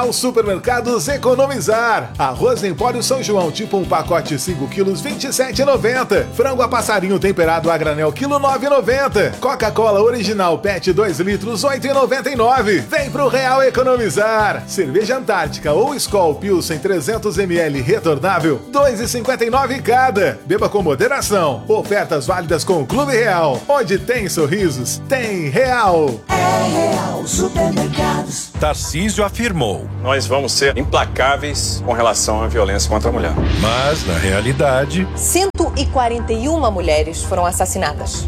Aos supermercados economizar. Arroz Empório São João, tipo um pacote 5 quilos, R$ 27,90. Frango a passarinho temperado a granel, quilo R$ 9,90. Coca-Cola original PET 2 litros, R$ 8,99. Vem pro Real economizar. Cerveja Antártica ou Skol Pilsen 300 ml retornável, R$ 2,59 cada. Beba com moderação. Ofertas válidas com o Clube Real. Onde tem sorrisos, tem Real. É Real Supermercados. Tarcísio afirmou: nós vamos ser implacáveis com relação à violência contra a mulher. Mas, na realidade, 141 mulheres foram assassinadas.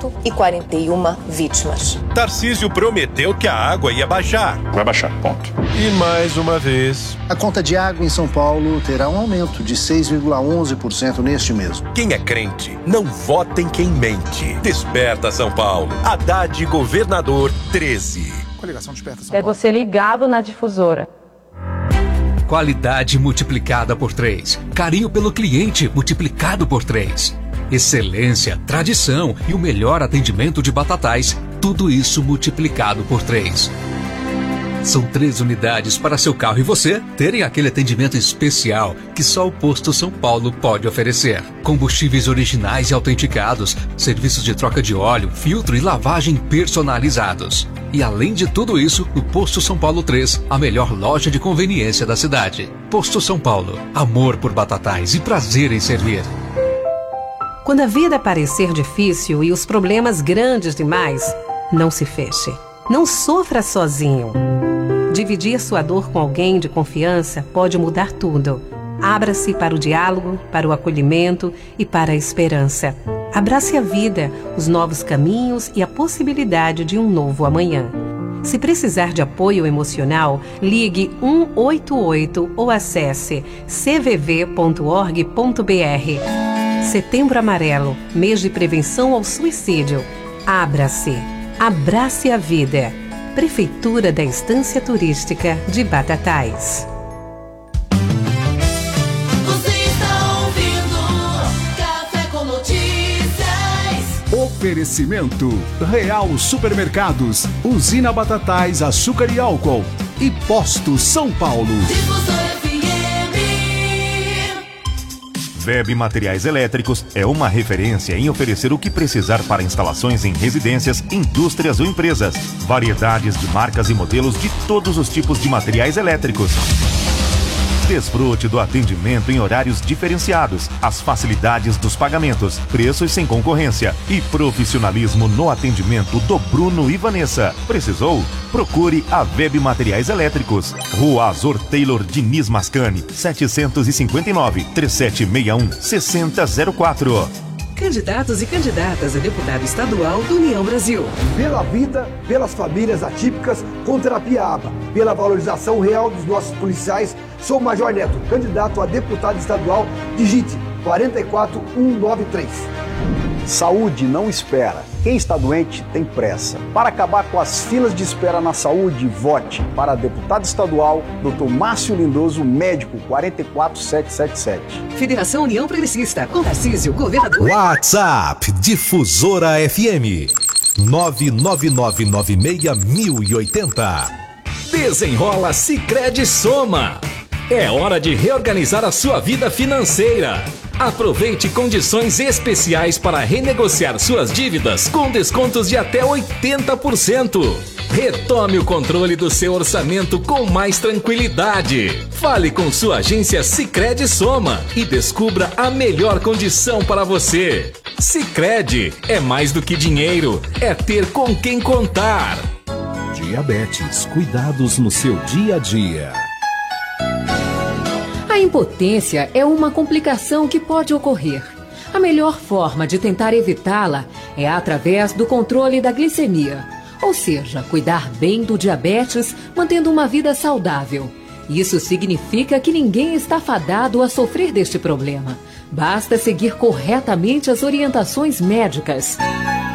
141 vítimas. Tarcísio prometeu que a água ia baixar. Vai baixar, ponto. E mais uma vez, a conta de água em São Paulo terá um aumento de 6,11% neste mês. Quem é crente, não vota em quem mente. Desperta São Paulo. Haddad, governador 13. Coligação Desperta São Paulo. É você ligado na difusora. Qualidade multiplicada por 3. Carinho pelo cliente multiplicado por 3. Excelência, tradição e o melhor atendimento de Batatais. Tudo isso multiplicado por 3. São 3 unidades para seu carro e você terem aquele atendimento especial que só o Posto São Paulo pode oferecer. Combustíveis originais e autenticados, serviços de troca de óleo, filtro e lavagem personalizados. E além de tudo isso, o Posto São Paulo 3, a melhor loja de conveniência da cidade. Posto São Paulo, amor por Batatais e prazer em servir. Quando a vida parecer difícil e os problemas grandes demais, não se feche. Não sofra sozinho. Dividir sua dor com alguém de confiança pode mudar tudo. Abra-se para o diálogo, para o acolhimento e para a esperança. Abrace a vida, os novos caminhos e a possibilidade de um novo amanhã. Se precisar de apoio emocional, ligue 188 ou acesse cvv.org.br. Setembro Amarelo, mês de prevenção ao suicídio. Abra-se. Abrace a vida. Prefeitura da Estância Turística de Batatais. Você está ouvindo Café com Notícias. Oferecimento Real Supermercados, Usina Batatais, Açúcar e Álcool e Posto São Paulo. Web Materiais Elétricos é uma referência em oferecer o que precisar para instalações em residências, indústrias ou empresas. Variedades de marcas e modelos de todos os tipos de materiais elétricos. Desfrute do atendimento em horários diferenciados, as facilidades dos pagamentos, preços sem concorrência e profissionalismo no atendimento do Bruno e Vanessa. Precisou? Procure a Web Materiais Elétricos. Rua Azor Taylor Diniz Mascani, 759, 3761-6004. Candidatos e candidatas a deputado estadual do União Brasil. Pela vida, pelas famílias atípicas, com terapia ABA. Pela valorização real dos nossos policiais, sou o Major Neto, candidato a deputado estadual. Digite 44193. Saúde não espera. Quem está doente tem pressa. Para acabar com as filas de espera na saúde, vote para deputado estadual, Dr. Márcio Lindoso, médico 44777. Federação União Progressista, com Tarcísio, governador. WhatsApp, Difusora FM, 999961080. Desenrola Sicredi Soma. É hora de reorganizar a sua vida financeira. Aproveite condições especiais para renegociar suas dívidas com descontos de até 80%. Retome o controle do seu orçamento com mais tranquilidade. Fale com sua agência Sicredi Soma e descubra a melhor condição para você. Sicredi é mais do que dinheiro, é ter com quem contar. Diabetes, cuidados no seu dia a dia. A impotência é uma complicação que pode ocorrer. A melhor forma de tentar evitá-la é através do controle da glicemia, ou seja, cuidar bem do diabetes, mantendo uma vida saudável. Isso significa que ninguém está fadado a sofrer deste problema. Basta seguir corretamente as orientações médicas.